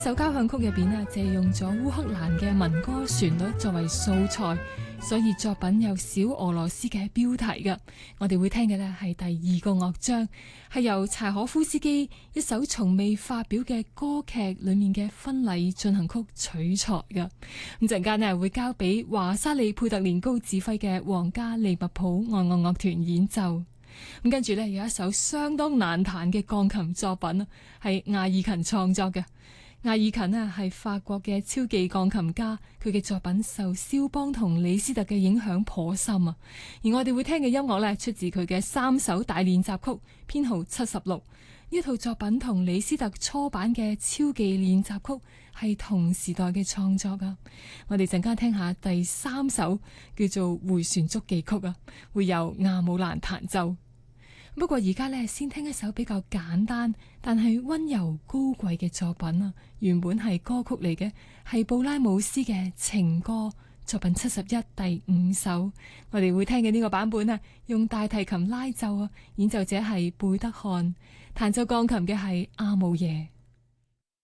首交響曲入邊啊，借用咗烏克蘭嘅民歌旋律作為素材，所以作品有小俄羅斯嘅標題嘅。我哋會聽嘅呢係第二個樂章，係由柴可夫斯基一首從未發表嘅歌劇裏面嘅婚禮進行曲取材嘅。咁陣間呢會交俾華沙利佩特連高指揮嘅皇家利物浦愛樂樂團演奏。咁跟住呢有一首相當難彈嘅鋼琴作品，係艾爾勤創作嘅。艾爾勤呢係法國嘅超技鋼琴家，佢嘅作品受肖邦同李斯特嘅影響頗深啊。而我哋會聽嘅音樂呢，出自佢嘅3首大練習曲，編號76。呢套作品同李斯特初版嘅超技練習曲係同時代嘅創作噶。我哋陣間聽下第3首叫做回旋足技曲啊，會由亞姆蘭彈奏。不過而家呢，先聽一首比較簡單但係溫柔高貴嘅作品啊。原本係歌曲嚟嘅，係布拉姆斯嘅情歌作品71第5首。我哋會聽嘅呢個版本啊，用大提琴拉奏啊，演奏者係貝德漢，彈奏鋼琴嘅係阿姆耶。